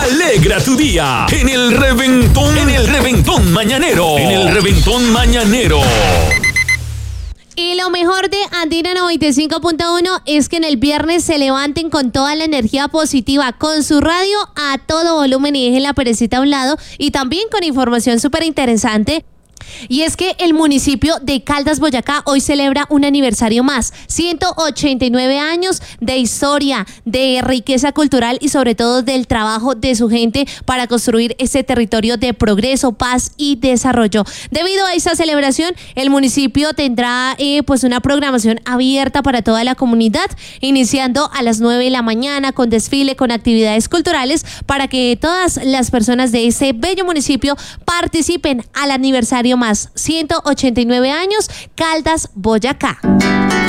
Alegra tu día en el Reventón Mañanero. En el Reventón Mañanero. Y lo mejor de Andina 95.1 es que en el viernes se levanten con toda la energía positiva, con su radio a todo volumen y dejen la perecita a un lado, y también con información súper interesante. Y es que el municipio de Caldas, Boyacá, hoy celebra un aniversario más, 189 años de historia, de riqueza cultural y sobre todo del trabajo de su gente para construir ese territorio de progreso, paz y desarrollo. Debido a esta celebración, el municipio tendrá pues una programación abierta para toda la comunidad, iniciando a las 9 de la mañana con desfile, con actividades culturales, para que todas las personas de ese bello municipio participen al aniversario más, 189 años, Caldas, Boyacá.